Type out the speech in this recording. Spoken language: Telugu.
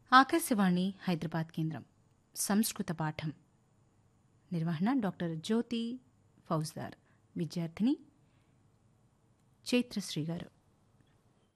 ఆకాశవాణి హైదరాబాద్ కేంద్రం సంస్కృత పాఠం నిర్వహణ డాక్టర్ జ్యోతి ఫౌజ్దార్ విద్యార్థిని చైత్రశ్రీ గారు.